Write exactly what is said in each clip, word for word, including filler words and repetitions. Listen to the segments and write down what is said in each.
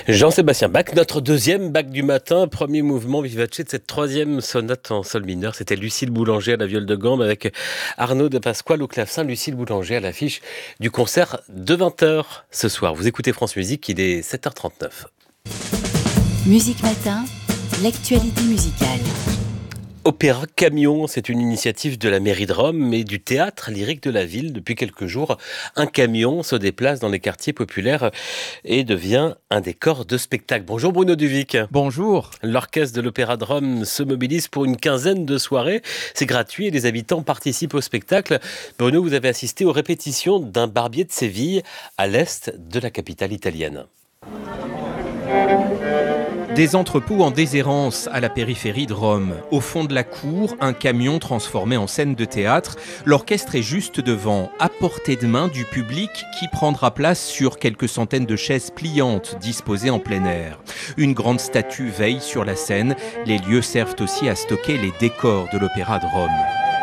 Jean-Sébastien Bach, notre deuxième Bach du matin, premier mouvement vivace de cette troisième sonate en sol mineur. C'était Lucille Boulanger à la viole de gambe avec Arnaud de Pasquale au clavecin. Lucille Boulanger à l'affiche du concert de vingt heures ce soir. Vous écoutez France Musique, il est sept heures trente-neuf. Musique Matin, l'actualité musicale. Opéra Camion, c'est une initiative de la mairie de Rome, mais du théâtre lyrique de la ville. Depuis quelques jours, un camion se déplace dans les quartiers populaires et devient un décor de spectacle. Bonjour Bruno Duvic. Bonjour. L'orchestre de l'Opéra de Rome se mobilise pour une quinzaine de soirées. C'est gratuit et les habitants participent au spectacle. Bruno, vous avez assisté aux répétitions d'un barbier de Séville à l'est de la capitale italienne. Des entrepôts en déshérence à la périphérie de Rome. Au fond de la cour, un camion transformé en scène de théâtre. L'orchestre est juste devant, à portée de main du public qui prendra place sur quelques centaines de chaises pliantes disposées en plein air. Une grande statue veille sur la scène. Les lieux servent aussi à stocker les décors de l'Opéra de Rome.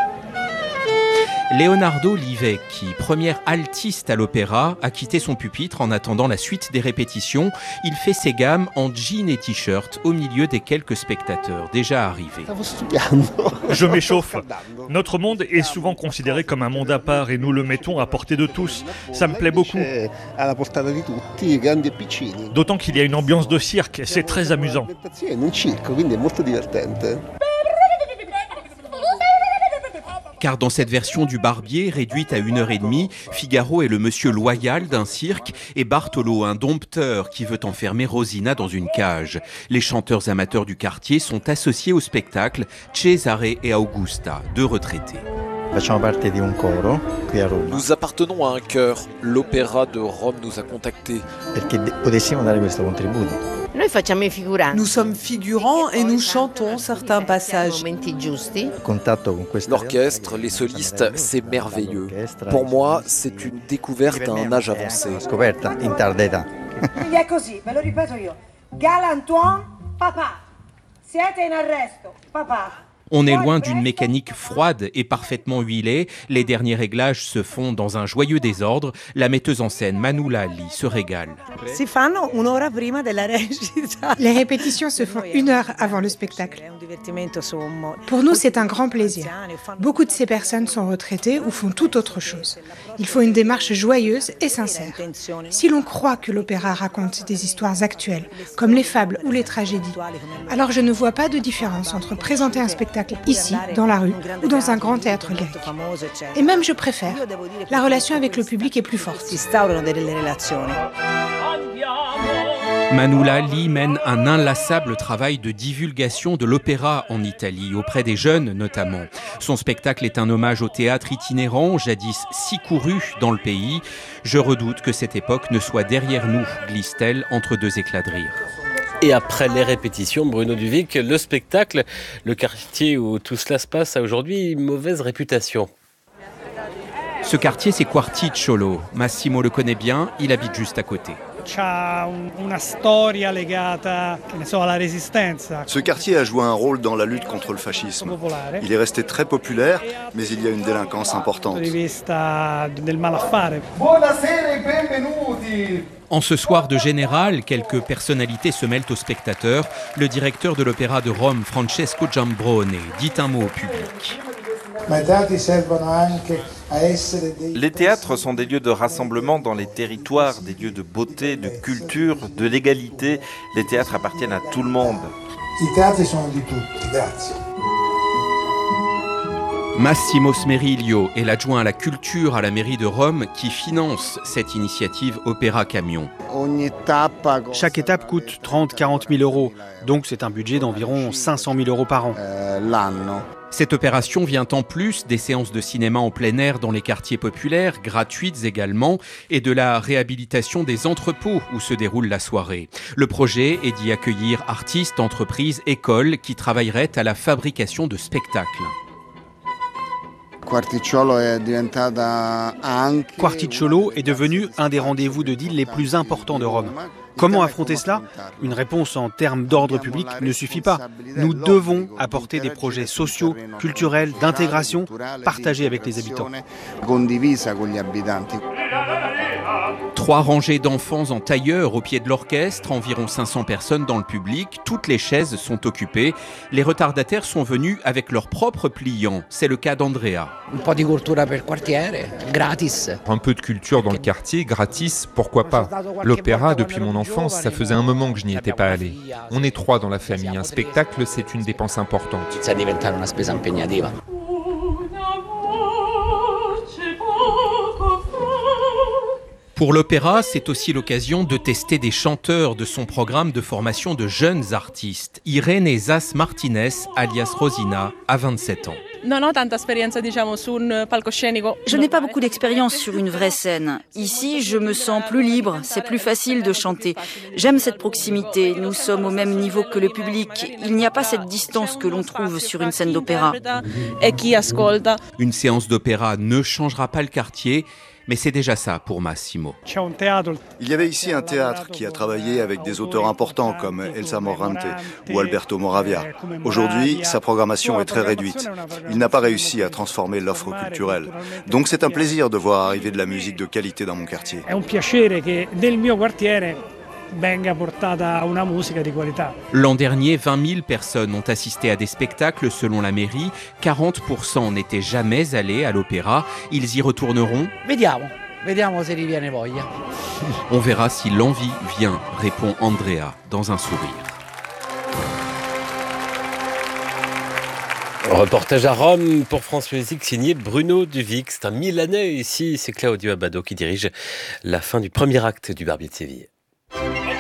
Leonardo Livecchi, premier altiste à l'opéra, a quitté son pupitre en attendant la suite des répétitions. Il fait ses gammes en jean et t-shirt au milieu des quelques spectateurs déjà arrivés. Je m'échauffe. Notre monde est souvent considéré comme un monde à part et nous le mettons à portée de tous. Ça me plaît beaucoup. D'autant qu'il y a une ambiance de cirque, c'est très amusant. Car dans cette version du Barbier, réduite à une heure et demie, Figaro est le monsieur loyal d'un cirque et Bartolo un dompteur qui veut enfermer Rosina dans une cage. Les chanteurs amateurs du quartier sont associés au spectacle, Cesare et Augusta, deux retraités. Nous appartenons à un chœur. L'Opéra de Rome nous a contactés. Nous sommes figurants et nous chantons certains passages. L'orchestre, les solistes, c'est merveilleux. Pour moi, c'est une découverte à un âge avancé. Quindi è così, ve lo ripeto io. Galantuan, papà. Siete in arresto, papà. On est loin d'une mécanique froide et parfaitement huilée. Les derniers réglages se font dans un joyeux désordre. La metteuse en scène Manuela Lee se régale. Les répétitions se font une heure avant le spectacle. Pour nous, c'est un grand plaisir. Beaucoup de ces personnes sont retraitées ou font tout autre chose. Il faut une démarche joyeuse et sincère. Si l'on croit que l'opéra raconte des histoires actuelles, comme les fables ou les tragédies, alors je ne vois pas de différence entre présenter un spectacle ici, dans la rue, ou dans un grand théâtre lyrique. Et même je préfère, la relation avec le public est plus forte. Manuela Lee mène un inlassable travail de divulgation de l'opéra en Italie, auprès des jeunes notamment. Son spectacle est un hommage au théâtre itinérant, jadis si couru dans le pays. Je redoute que cette époque ne soit derrière nous, glisse-t-elle entre deux éclats de rire. Et après les répétitions, Bruno Duvic, le spectacle, le quartier où tout cela se passe a aujourd'hui une mauvaise réputation. Ce quartier, c'est Quarticciolo. Massimo le connaît bien, il habite juste à côté. Ce quartier a joué un rôle dans la lutte contre le fascisme. Il est resté très populaire, mais il y a une délinquance importante. En ce soir de général, quelques personnalités se mêlent aux spectateurs. Le directeur de l'Opéra de Rome, Francesco Giambrone, dit un mot au public. Les théâtres sont des lieux de rassemblement dans les territoires, des lieux de beauté, de culture, de l'égalité. Les théâtres appartiennent à tout le monde. Massimo Smeriglio est l'adjoint à la culture à la mairie de Rome qui finance cette initiative Opéra Camion. Chaque étape coûte trente à quarante mille euros, donc c'est un budget d'environ cinq cent mille euros par an. Cette opération vient en plus des séances de cinéma en plein air dans les quartiers populaires, gratuites également, et de la réhabilitation des entrepôts où se déroule la soirée. Le projet est d'y accueillir artistes, entreprises, écoles qui travailleraient à la fabrication de spectacles. Quarticciolo est devenu un des rendez-vous de deal les plus importants de Rome. Comment affronter cela ? Une réponse en termes d'ordre public ne suffit pas. Nous devons apporter des projets sociaux, culturels, d'intégration, partagés avec les habitants. Trois rangées d'enfants en tailleur au pied de l'orchestre, environ cinq cents personnes dans le public, toutes les chaises sont occupées. Les retardataires sont venus avec leurs propres pliants, c'est le cas d'Andrea. Un peu de culture dans le quartier, gratis, pourquoi pas. L'opéra, depuis mon enfance, ça faisait un moment que je n'y étais pas allé. On est trois dans la famille, un spectacle, c'est une dépense importante. Pour l'opéra, c'est aussi l'occasion de tester des chanteurs de son programme de formation de jeunes artistes. Irene Zas Martinez, alias Rosina, a vingt-sept ans. Je n'ai pas beaucoup d'expérience sur une vraie scène. Ici, je me sens plus libre, c'est plus facile de chanter. J'aime cette proximité, nous sommes au même niveau que le public. Il n'y a pas cette distance que l'on trouve sur une scène d'opéra. Une séance d'opéra ne changera pas le quartier, mais c'est déjà ça pour Massimo. Il y avait ici un théâtre qui a travaillé avec des auteurs importants comme Elsa Morante ou Alberto Moravia. Aujourd'hui, sa programmation est très réduite. Il n'a pas réussi à transformer l'offre culturelle. Donc c'est un plaisir de voir arriver de la musique de qualité dans mon quartier. L'an dernier, vingt mille personnes ont assisté à des spectacles selon la mairie. quarante pour cent n'étaient jamais allés à l'opéra. Ils y retourneront. On verra si l'envie vient, répond Andrea dans un sourire. Reportage à Rome pour France Musique signé Bruno Duvic. C'est un Milanais ici, c'est Claudio Abbado qui dirige la fin du premier acte du Barbier de Séville.